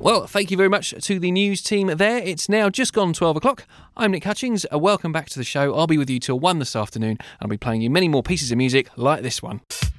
Well, thank you very much to the news team there. It's now just gone 12 o'clock. I'm Nick Hutchings. Welcome back to the show. I'll be with you till 1 this afternoon. I'll be playing you many more pieces of music like this one.